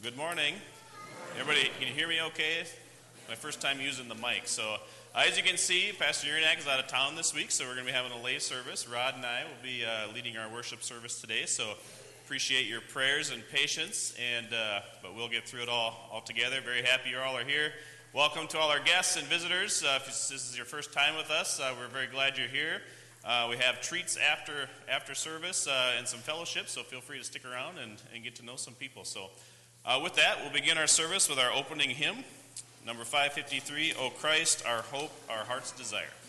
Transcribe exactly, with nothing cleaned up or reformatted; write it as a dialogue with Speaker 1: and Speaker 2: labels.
Speaker 1: Good morning. Everybody, can you hear me okay? My first time using the mic. So, uh, as you can see, Pastor Urinak is out of town this week, so we're going to be having a lay service. Rod and I will be uh, leading our worship service today, so appreciate your prayers and patience, and uh, but we'll get through it all, all together. Very happy you all are here. Welcome to all our guests and visitors. Uh, if this is your first time with us, uh, we're very glad you're here. Uh, we have treats after after service uh, and some fellowship, so feel free to stick around and, and get to know some people. So uh, with that, we'll begin our service with our opening hymn, number five fifty-three, O Christ, our hope, our heart's desire.